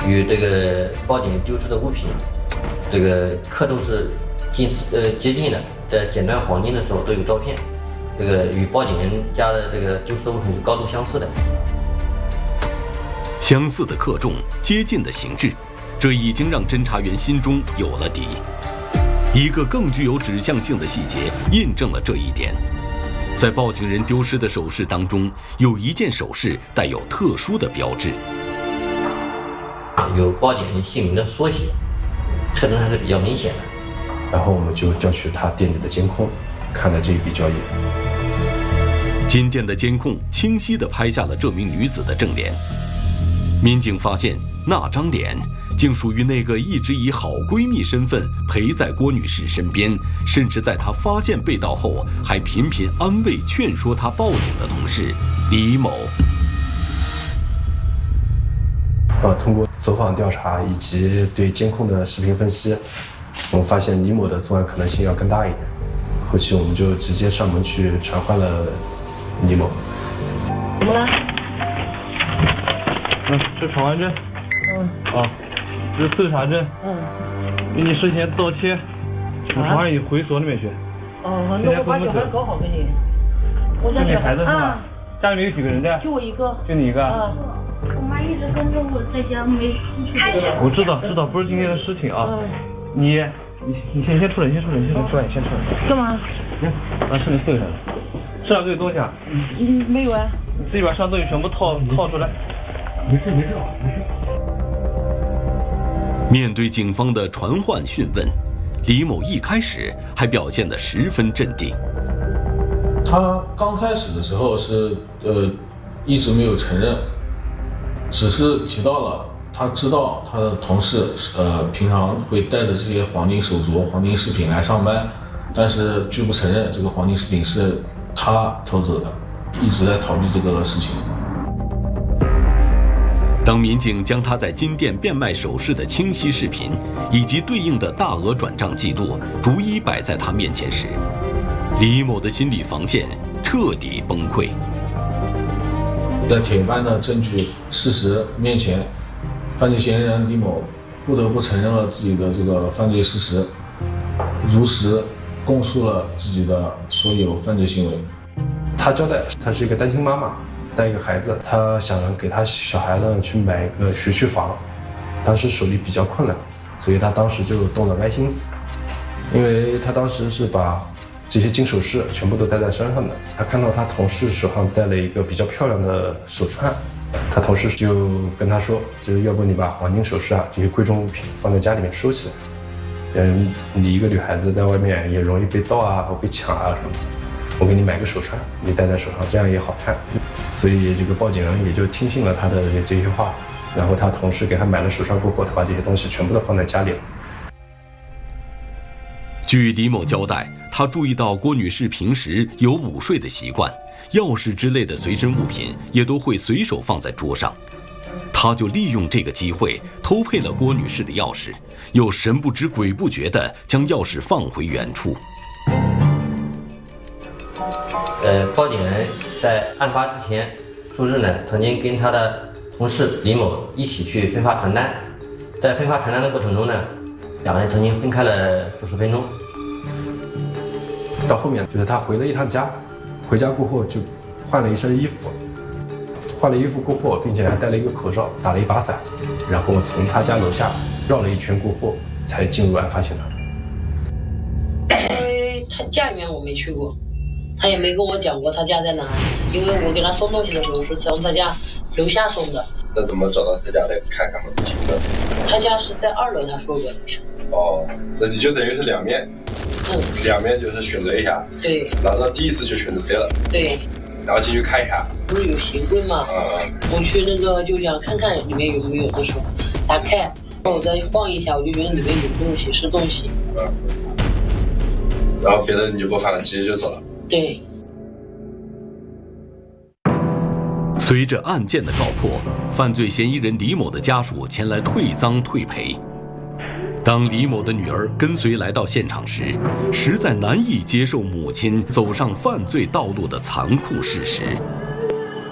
与这个报警丢失的物品，这个刻度是接近的，在剪断黄金的时候都有照片，这个与报警人家的这个丢失的物品是高度相似的。 相似的克重，接近的形制，这已经让侦查员心中有了底。一个更具有指向性的细节印证了这一点。在报警人丢失的首饰当中，有一件首饰带有特殊的标志， 有报警人姓名的缩写，特征还是比较明显的。 然后我们就调取他店里的监控，看了这一笔交易。 金店的监控清晰地拍下了这名女子的正脸。民警发现，那张脸竟属于那个一直以好闺蜜身份陪在郭女士身边，甚至在她发现被盗后还频频安慰劝说她报警的同事李某。 通过走访调查以及对监控的视频分析，我们发现李某的作案可能性要更大一点。后期我们就直接上门去传唤了李某。 怎么了？ 这传唤证。这是搜查证。你事先盗窃，我传唤你回所里面去。 那我把小孩搞好给你。我家小孩子是吧？家里面有几个人在？ 就我一个。 就你一个？ 我妈一直跟着我在家没出去。 我知道，不是今天的事情啊。你先出来，你先出来。 干嘛？ 把视频搜一下。身上都有东西啊？ 没有啊。 你自己把身上东西全部套出来。没事。 面对警方的传唤讯问，李某一开始还表现得十分镇定。 他刚开始的时候是一直没有承认，只是提到了他知道他的同事平常会带着这些黄金手镯、黄金饰品来上班，但是拒不承认这个黄金饰品是他偷走的，一直在逃避这个事情。 当民警将他在金店变卖首饰的清晰视频以及对应的大额转账记录逐一摆在他面前时，李某的心理防线彻底崩溃。 在铁般的证据事实面前，犯罪嫌疑人李某不得不承认了自己的这个犯罪事实，如实供述了自己的所有犯罪行为。 他交代，他是一个单亲妈妈，带一个孩子，他想给他小孩呢去买一个学区房，当时手里比较困难，所以他当时就动了歪心思，因为他当时是把这些金首饰全部都戴在身上的。他看到他同事手上戴了一个比较漂亮的手串，他同事就跟他说，就是要不你把黄金首饰这些贵重物品放在家里面收起来，你一个女孩子在外面也容易被盗或被抢什么的，我给你买个手串，你戴在手上，这样也好看。所以这个报警人也就听信了他的这些话，然后他同事给他买了手串过后，他把这些东西全部都放在家里了。 据李某交代，他注意到郭女士平时有午睡的习惯，钥匙之类的随身物品也都会随手放在桌上，他就利用这个机会偷配了郭女士的钥匙，又神不知鬼不觉地将钥匙放回原处。 报警人在案发之前数日呢，曾经跟他的同事李某一起去分发传单，在分发传单的过程中呢，两个人曾经分开了数十分钟。 到后面就是他回了一趟家，回家过后就换了一身衣服，换了衣服过后，并且还戴了一个口罩，打了一把伞，然后从他家楼下绕了一圈过后，才进入案发现场。 他家里面我没去过。他也没跟我讲过他家在哪里，因为我给他送东西的时候是从他家楼下送的。 那怎么找到他家的？看看几个？ 他家是在2楼，他说过的。 那你就等于是两面。两面就是选择一下。 对。 然后第一次就选择对了。 对。 然后进去看一下。 不是有鞋柜吗？我去那个就想看看里面有没有的时候，打开，我再晃一下，我就觉得里面有东西，是东西。 然后别的你就不翻了，直接就走了。 对。 随着案件的告破，犯罪嫌疑人李某的家属前来退赃退赔。当李某的女儿跟随来到现场时，实在难以接受母亲走上犯罪道路的残酷事实。